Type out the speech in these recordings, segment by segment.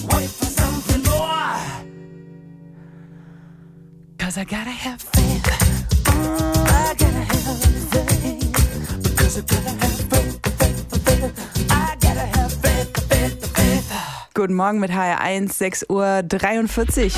wait for something more. 'Cause I gotta have faith. I gotta have faith. Because I gotta have faith. I gotta have faith. Guten Morgen mit HR1, 6:43 Uhr.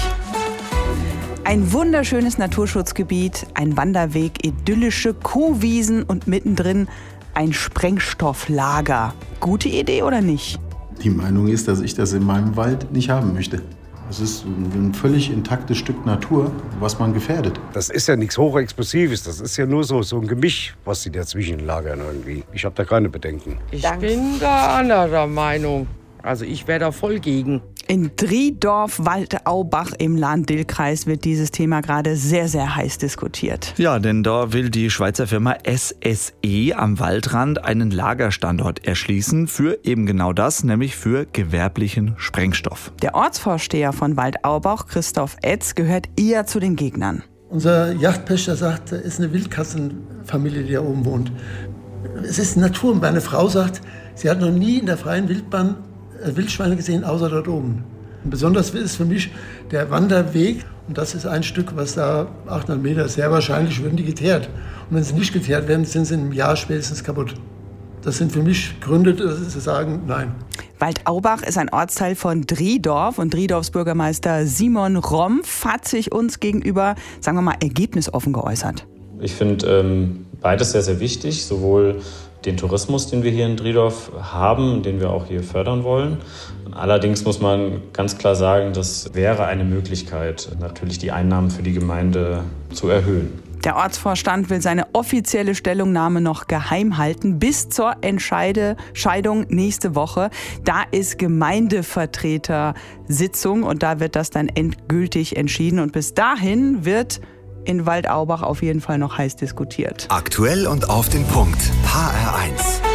Ein wunderschönes Naturschutzgebiet, ein Wanderweg, idyllische Kuhwiesen und mittendrin ein Sprengstofflager. Gute Idee oder nicht? Die Meinung ist, dass ich das in meinem Wald nicht haben möchte. Es ist ein völlig intaktes Stück Natur, was man gefährdet. Das ist ja nichts Hochexplosives, das ist ja nur so ein Gemisch, was sie dazwischen lagern irgendwie. Ich habe da keine Bedenken. Ich bin da anderer Meinung. Also ich wäre da voll gegen. In Driedorf-Waldaubach im Lahn-Dill-Kreis wird dieses Thema gerade sehr, sehr heiß diskutiert. Ja, denn da will die Schweizer Firma SSE am Waldrand einen Lagerstandort erschließen für eben genau das, nämlich für gewerblichen Sprengstoff. Der Ortsvorsteher von Waldaubach, Christoph Etz, gehört eher zu den Gegnern. Unser Yachtpächter sagt, es ist eine Wildkatzenfamilie, die da oben wohnt. Es ist Natur. Und meine Frau sagt, sie hat noch nie in der freien Wildbahn Wildschweine gesehen, außer dort oben. Und besonders ist für mich der Wanderweg. Und das ist ein Stück, was da 800 Meter, sehr wahrscheinlich würden die geteert. Und wenn sie nicht geteert werden, sind sie in einem Jahr spätestens kaputt. Das sind für mich Gründe, zu sagen, nein. Waldaubach ist ein Ortsteil von Driedorf und Driedorfs Bürgermeister Simon Rompf hat sich uns gegenüber, sagen wir mal, ergebnisoffen geäußert. Ich finde beides sehr, sehr wichtig, sowohl den Tourismus, den wir hier in Driedorf haben, den wir auch hier fördern wollen. Allerdings muss man ganz klar sagen, das wäre eine Möglichkeit, natürlich die Einnahmen für die Gemeinde zu erhöhen. Der Ortsvorstand will seine offizielle Stellungnahme noch geheim halten bis zur Entscheidung nächste Woche. Da ist Gemeindevertretersitzung und da wird das dann endgültig entschieden. Und bis dahin wird in Waldaubach auf jeden Fall noch heiß diskutiert. Aktuell und auf den Punkt. HR1.